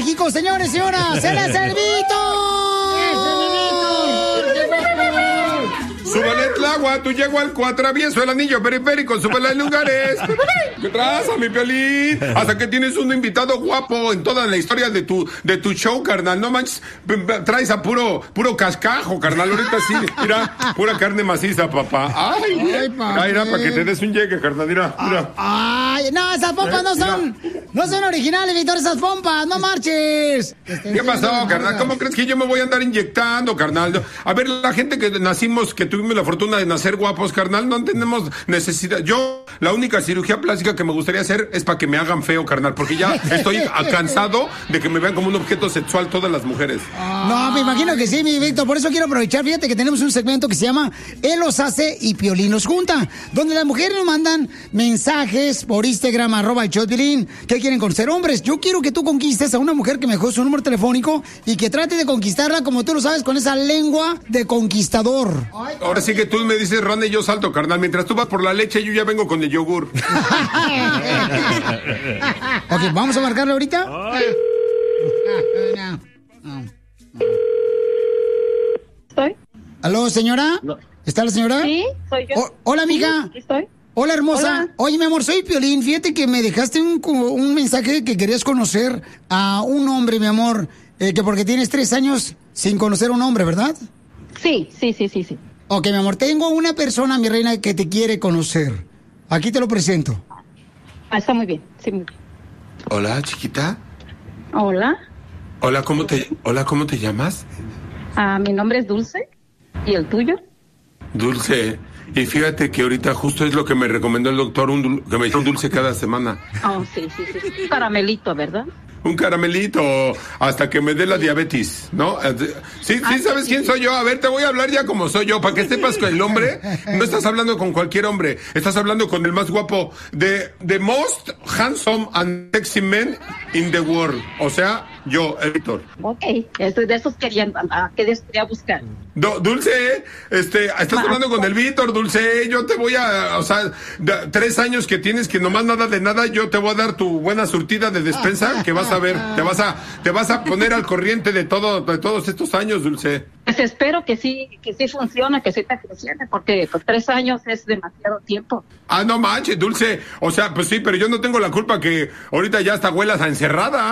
México, señores y señoras. ¡Se les el Súbale el agua, tú llego al atravieso el anillo periférico, súbele en lugares. ¿Qué traza, mi Piolín? Hasta que tienes un invitado guapo en toda la historia de tu show, carnal. No manches, traes a puro cascajo, carnal. Ahorita sí, mira, pura carne maciza, papá. Ay, papá. Mira, para que te des un llegue, carnal, mira. Ay, no, esas pompas no son originales, Víctor, esas pompas, no marches. ¿Qué pasó, carnal? ¿Cómo crees que yo me voy a andar inyectando, carnal? A ver, la gente que nacimos, que tuvimos la fortuna de nacer guapos, carnal, no tenemos necesidad. Yo, la única cirugía plástica que me gustaría hacer es para que me hagan feo, carnal, porque ya estoy cansado de que me vean como un objeto sexual todas las mujeres. No, me imagino que sí, mi Víctor, por eso quiero aprovechar, fíjate que tenemos un segmento que se llama Él los hace y Piolín los junta, donde las mujeres nos mandan mensajes por Instagram, @el_show_de_Piolín, que quieren conocer hombres. Yo quiero que tú conquistes a una mujer que me dejó su número telefónico y que trate de conquistarla, como tú lo sabes, con esa lengua de conquistador. Ahora sí que tú me dices, Ron, y yo salto, carnal. Mientras tú vas por la leche, yo ya vengo con el yogur. Ok, ¿vamos a marcarle ahorita? ¿Estoy? ¿Aló, señora? ¿Está la señora? Sí, soy yo. Hola, amiga. Sí, estoy. Hola, hermosa. Hola. Oye, mi amor, soy Piolín. Fíjate que me dejaste un mensaje que querías conocer a un hombre, mi amor, que porque tienes 3 años sin conocer a un hombre, ¿verdad? Sí. Ok, mi amor, tengo una persona, mi reina, que te quiere conocer. Aquí te lo presento. Está muy bien, sí, muy bien. Hola, chiquita. Hola, Hola, ¿cómo te llamas? mi nombre es Dulce. ¿Y el tuyo? Dulce. Y fíjate que ahorita justo es lo que me recomendó el doctor, que me dice un dulce cada semana. Oh, sí. Caramelito, ¿verdad? Un caramelito hasta que me dé la diabetes, ¿no? Sí, ¿sabes quién soy yo? A ver, te voy a hablar ya como soy yo, para que sepas que el hombre, no estás hablando con cualquier hombre, estás hablando con el más guapo, the most handsome and sexy man in the world, o sea, yo, el Víctor. Ok, estoy de esos quería buscar. Dulce, estás hablando con el Víctor, Dulce, yo te voy a, 3 años que tienes que nomás nada de nada, yo te voy a dar tu buena surtida de despensa, que vas a ver, te vas a poner al corriente de todos estos años, Dulce. Pues espero que sí funcione, que sí te funcione, porque pues 3 años es demasiado tiempo. Ah, no manches, Dulce, o sea, pues sí, pero yo no tengo la culpa que ahorita ya hasta huelas a encerrada.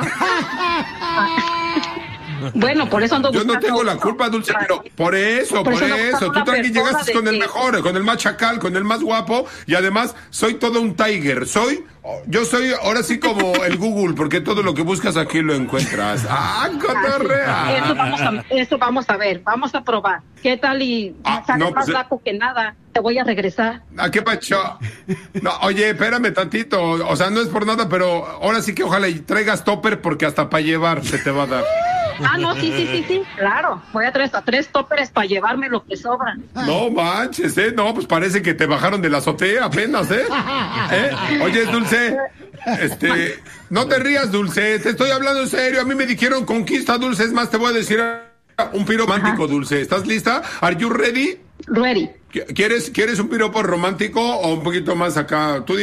Bueno, por eso ando Yo buscando. no tengo la culpa, Dulce, pero por eso. Tú también llegaste con el mejor, con el más chacal, con el más guapo, y además soy todo un tiger. Yo soy ahora sí como el Google, porque todo lo que buscas aquí lo encuentras. ¡Ah, cotorrea! Eso vamos a ver, vamos a probar. ¿Qué tal y sale más flaco que nada? Te voy a regresar. ¿A qué pacho? No, oye, espérame tantito. O sea, no es por nada, pero ahora sí que ojalá y traigas topper, porque hasta para llevar se te va a dar. No, sí, claro. Voy a traer hasta 3 toppers para llevarme lo que sobra. No manches, no, pues parece que te bajaron de la azotea apenas, Oye, Dulce, no te rías, Dulce, te estoy hablando en serio. A mí me dijeron conquista, Dulce, es más, te voy a decir un piropo romántico, Dulce. ¿Estás lista? ¿Are you ready? Ready. ¿Quieres un piropo romántico o un poquito más acá? Tú